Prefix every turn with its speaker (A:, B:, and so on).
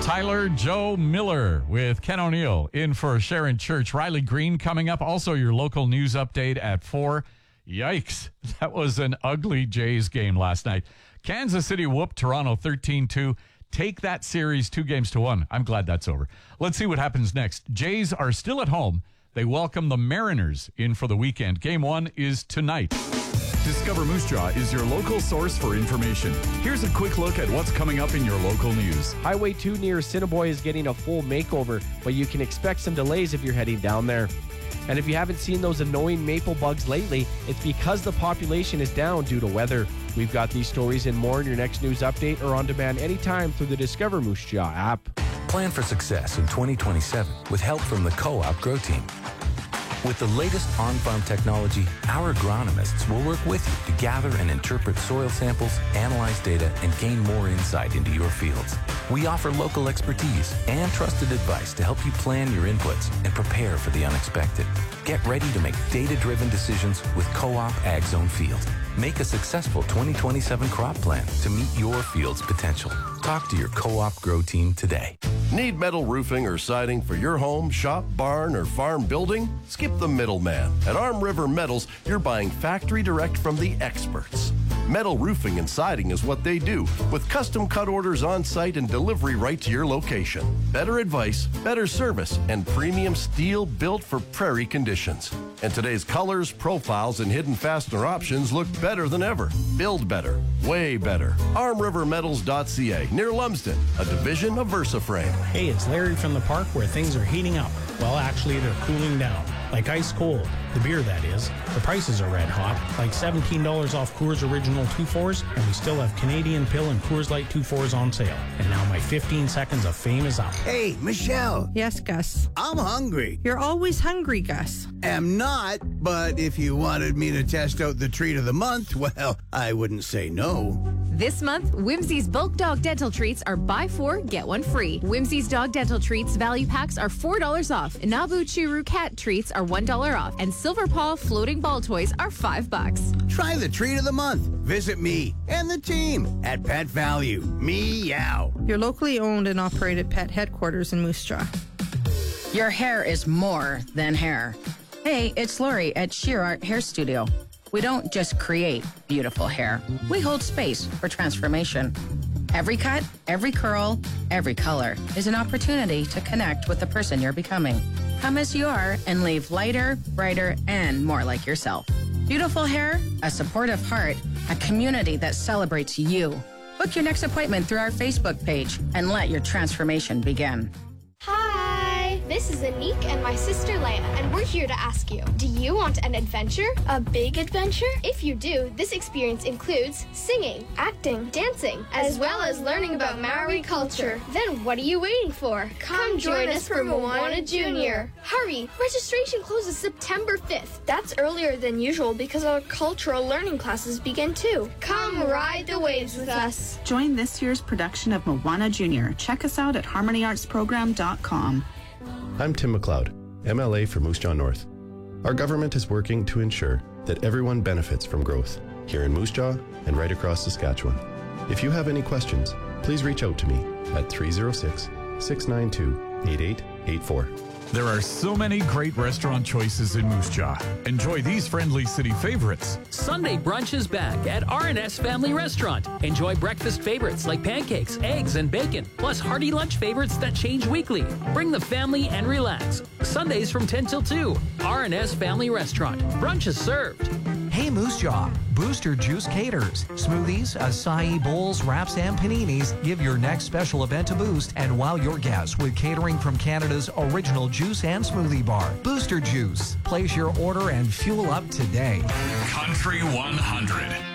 A: Tyler Joe Miller with Ken O'Neill in for Sharon Church. Riley Green coming up. Also, your local news update at 4. Yikes. That was an ugly Jays game last night. Kansas City whooped Toronto 13-2. Take that series 2-1. I'm glad that's over. Let's see what happens next. Jays are still at home. They welcome the Mariners in for the weekend. Game 1 is tonight.
B: Discover Moose Jaw is your local source for information. Here's a quick look at what's coming up in your local news.
C: Highway 2 near Assiniboia is getting a full makeover, but you can expect some delays if you're heading down there. And if you haven't seen those annoying maple bugs lately, it's because the population is down due to weather. We've got these stories and more in your next news update or on demand anytime through the Discover Moose Jaw app.
D: Plan for success in 2027 with help from the Co-op Grow Team. With the latest on-farm technology, our agronomists will work with you to gather and interpret soil samples, analyze data, and gain more insight into your fields. We offer local expertise and trusted advice to help you plan your inputs and prepare for the unexpected. Get ready to make data-driven decisions with Co-op Ag Zone Field. Make a successful 2027 crop plan to meet your field's potential. Talk to your Co-op Grow Team today.
E: Need metal roofing or siding for your home, shop, barn, or farm building? Skip the middleman. At Arm River Metals, you're buying factory direct from the experts. Metal roofing and siding is what they do, with custom cut orders on site and delivery right to your location. Better advice, better service, and premium steel built for prairie conditions. And today's colors, profiles, and hidden fastener options look better than ever. Build better, way better. ArmRiverMetals.ca, near Lumsden, a division of VersaFrame.
F: Hey, it's Larry from the park where things are heating up. Well, actually, they're cooling down. Like ice cold. The beer, that is. The prices are red hot. Like $17 off Coors Original 2-4s, and we still have Canadian Pill and Coors Light 2-4s on sale. And now my 15 seconds of fame is up.
G: Hey, Michelle.
H: Yes, Gus.
G: I'm hungry.
H: You're always hungry, Gus.
G: Am not, but if you wanted me to test out the treat of the month, well, I wouldn't say no.
I: This month, Whimsy's bulk dog dental treats are buy 4, get 1 free. Whimsy's dog dental treats value packs are $4 off. Nabu Churu cat treats are $1 off. And Silver Paw floating ball toys are $5.
G: Try the treat of the month. Visit me and the team at Pet Value. Meow.
H: Your locally owned and operated pet headquarters in Moose Jaw.
J: Your hair is more than hair. Hey, it's Lori at Sheer Art Hair Studio. We don't just create beautiful hair. We hold space for transformation. Every cut, every curl, every color is an opportunity to connect with the person you're becoming. Come as you are and leave lighter, brighter, and more like yourself. Beautiful hair, a supportive heart, a community that celebrates you. Book your next appointment through our Facebook page and let your transformation begin.
K: Hi, this is Anik and my sister Leia, and we're here to ask you, do you want an adventure? A big adventure? If you do, this experience includes singing, acting, dancing, as well as learning about Maori culture. Then what are you waiting for? Come join us for Moana Junior. Hurry, registration closes September 5th. That's earlier than usual because our cultural learning classes begin too. Come ride the waves with us.
L: Join this year's production of Moana Junior. Check us out at harmonyartsprogram.com.
M: I'm Tim McLeod, MLA for Moose Jaw North. Our government is working to ensure that everyone benefits from growth here in Moose Jaw and right across Saskatchewan. If you have any questions, please reach out to me at 306-692-8884.
A: There are so many great restaurant choices in Moose Jaw. Enjoy these friendly city favorites.
N: Sunday brunch is back at R&S Family Restaurant. Enjoy breakfast favorites like pancakes, eggs, and bacon, plus hearty lunch favorites that change weekly. Bring the family and relax. Sundays from 10 till 2. R&S Family Restaurant. Brunch is served.
O: Hey Moose Jaw, Booster Juice caters. Smoothies, acai bowls, wraps, and paninis give your next special event a boost. And wow your guests with catering from Canada's original juice and smoothie bar, Booster Juice. Place your order and fuel up today.
B: Country 100.